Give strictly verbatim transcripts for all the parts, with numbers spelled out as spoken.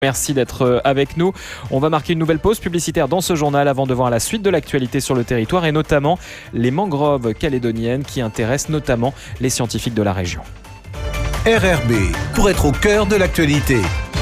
Merci d'être avec nous. On va marquer une nouvelle pause publicitaire dans ce journal avant de voir la suite de l'actualité sur le territoire et notamment les mangroves calédoniennes qui intéressent notamment les scientifiques de la région. R R B, pour être au cœur de l'actualité.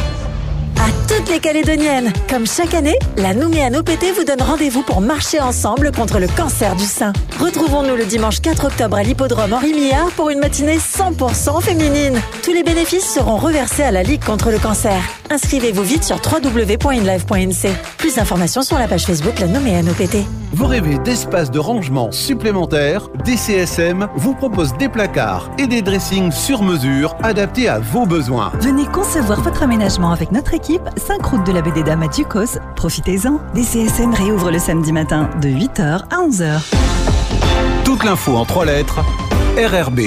À toutes les Calédoniennes, comme chaque année, la Nouméa O P T vous donne rendez-vous pour marcher ensemble contre le cancer du sein. Retrouvons-nous le dimanche quatre octobre à l'hippodrome Henri Millard pour une matinée cent pour cent féminine. Tous les bénéfices seront reversés à la Ligue contre le cancer. Inscrivez-vous vite sur w w w point inlive point n c. Plus d'informations sur la page Facebook La Nouméa O P T. Vous rêvez d'espaces de rangement supplémentaires? D C S M vous propose des placards et des dressings sur mesure adaptés à vos besoins. Venez concevoir votre aménagement avec notre équipe, cinq route de la Baie des Dames à Ducos. Profitez-en. D C S M réouvre le samedi matin de huit heures à onze heures. Toute l'info en trois lettres, R R B.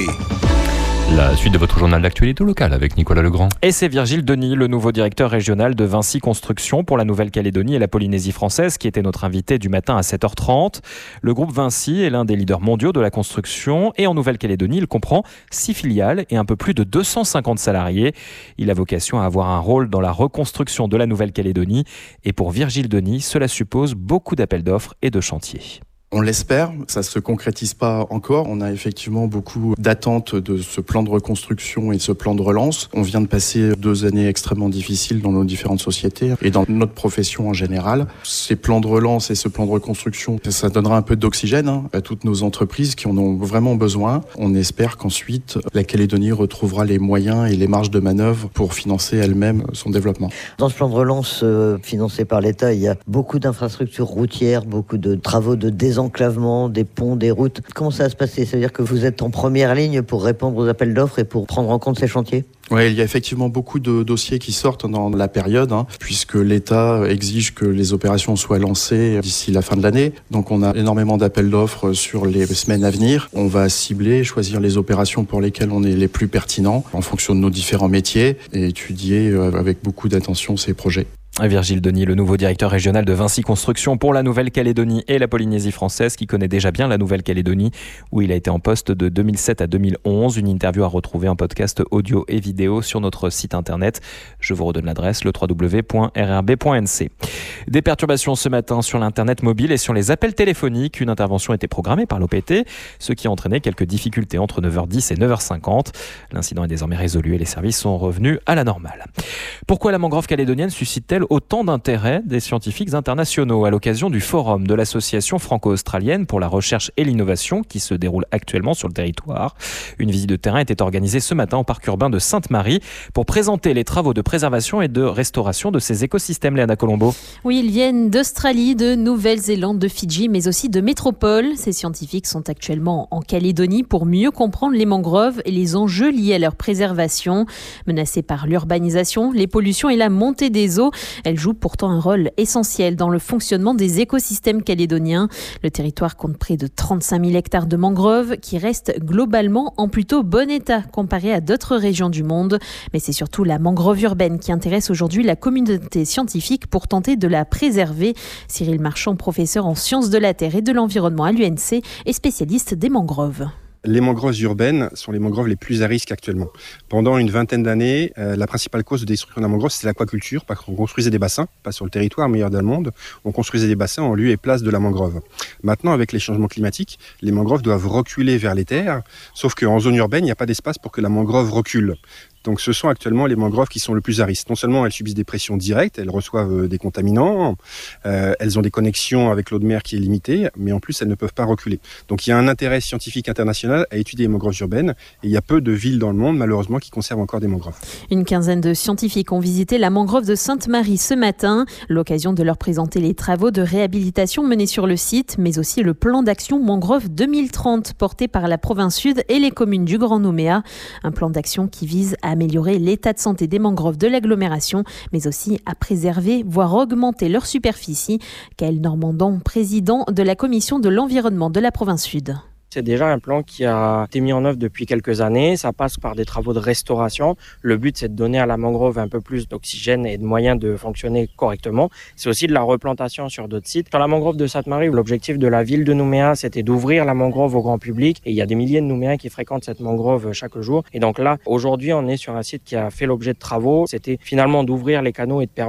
La suite de votre journal d'actualité locale avec Nicolas Legrand. Et c'est Virgile Denis, le nouveau directeur régional de Vinci Construction pour la Nouvelle-Calédonie et la Polynésie française, qui était notre invité du matin à sept heures trente. Le groupe Vinci est l'un des leaders mondiaux de la construction et en Nouvelle-Calédonie, il comprend six filiales et un peu plus de deux cent cinquante salariés. Il a vocation à avoir un rôle dans la reconstruction de la Nouvelle-Calédonie et pour Virgile Denis, cela suppose beaucoup d'appels d'offres et de chantiers. On l'espère, ça ne se concrétise pas encore. On a effectivement beaucoup d'attentes de ce plan de reconstruction et ce plan de relance. On vient de passer deux années extrêmement difficiles dans nos différentes sociétés et dans notre profession en général. Ces plans de relance et ce plan de reconstruction, ça donnera un peu d'oxygène hein, à toutes nos entreprises qui en ont vraiment besoin. On espère qu'ensuite, la Calédonie retrouvera les moyens et les marges de manœuvre pour financer elle-même son développement. Dans ce plan de relance euh, financé par l'État, il y a beaucoup d'infrastructures routières, beaucoup de travaux de désenclavement enclavement, des ponts, des routes. Comment ça va se passer? Ça veut dire que vous êtes en première ligne pour répondre aux appels d'offres et pour prendre en compte ces chantiers? Oui, il y a effectivement beaucoup de dossiers qui sortent dans la période, hein, puisque l'État exige que les opérations soient lancées d'ici la fin de l'année. Donc on a énormément d'appels d'offres sur les semaines à venir. On va cibler, choisir les opérations pour lesquelles on est les plus pertinents en fonction de nos différents métiers et étudier avec beaucoup d'attention ces projets. Virgile Denis, le nouveau directeur régional de Vinci Construction pour la Nouvelle-Calédonie et la Polynésie française, qui connaît déjà bien la Nouvelle-Calédonie, où il a été en poste de deux mille sept à deux mille onze. Une interview à retrouver en podcast audio et vidéo sur notre site internet. Je vous redonne l'adresse, le w w w point r r b point n c. Des perturbations ce matin sur l'internet mobile et sur les appels téléphoniques. Une intervention était programmée par l'O P T, ce qui a entraîné quelques difficultés entre neuf heures dix et neuf heures cinquante. L'incident est désormais résolu et les services sont revenus à la normale. Pourquoi la mangrove calédonienne suscite-t-elle autant d'intérêt des scientifiques internationaux? À l'occasion du forum de l'association franco-australienne pour la recherche et l'innovation qui se déroule actuellement sur le territoire. Une visite de terrain était organisée ce matin au parc urbain de Sainte-Marie pour présenter les travaux de préservation et de restauration de ces écosystèmes. Léana Colombo. Oui, ils viennent d'Australie, de Nouvelle-Zélande, de Fidji, mais aussi de métropole. Ces scientifiques sont actuellement en Calédonie pour mieux comprendre les mangroves et les enjeux liés à leur préservation. Menacées par l'urbanisation, les pollutions et la montée des eaux, elles jouent pourtant un rôle essentiel dans le fonctionnement des écosystèmes calédoniens. Le territoire compte près de trente-cinq mille hectares de mangroves qui restent globalement en plutôt bon état comparé à d'autres régions du monde. Mais c'est surtout la mangrove urbaine qui intéresse aujourd'hui la communauté scientifique pour tenter de la préserver. Cyril Marchand, professeur en sciences de la terre et de l'environnement à l'U N C et spécialiste des mangroves. Les mangroves urbaines sont les mangroves les plus à risque actuellement. Pendant une vingtaine d'années, euh, la principale cause de destruction d'un mangrove, c'était l'aquaculture, parce qu'on construisait des bassins, pas sur le territoire, mais ailleurs dans le monde, on construisait des bassins en lieu et place de la mangrove. Maintenant, avec les changements climatiques, les mangroves doivent reculer vers les terres, sauf qu'en zone urbaine, il n'y a pas d'espace pour que la mangrove recule. Donc ce sont actuellement les mangroves qui sont le plus à risque. Non seulement elles subissent des pressions directes, elles reçoivent des contaminants, euh, elles ont des connexions avec l'eau de mer qui est limitée, mais en plus elles ne peuvent pas reculer. Donc il y a un intérêt scientifique international à étudier les mangroves urbaines et il y a peu de villes dans le monde malheureusement qui conservent encore des mangroves. Une quinzaine de scientifiques ont visité la mangrove de Sainte-Marie ce matin, l'occasion de leur présenter les travaux de réhabilitation menés sur le site, mais aussi le plan d'action mangrove deux mille trente porté par la province sud et les communes du Grand Nouméa. Un plan d'action qui vise à améliorer l'état de santé des mangroves de l'agglomération, mais aussi à préserver, voire augmenter leur superficie. Gaël Normandon, président de la commission de l'environnement de la province sud. C'est déjà un plan qui a été mis en œuvre depuis quelques années. Ça passe par des travaux de restauration. Le but, c'est de donner à la mangrove un peu plus d'oxygène et de moyens de fonctionner correctement. C'est aussi de la replantation sur d'autres sites. Sur la mangrove de Sainte-Marie, l'objectif de la ville de Nouméa, c'était d'ouvrir la mangrove au grand public. Et il y a des milliers de Nouméens qui fréquentent cette mangrove chaque jour. Et donc là, aujourd'hui, on est sur un site qui a fait l'objet de travaux. C'était finalement d'ouvrir les canaux et de permettre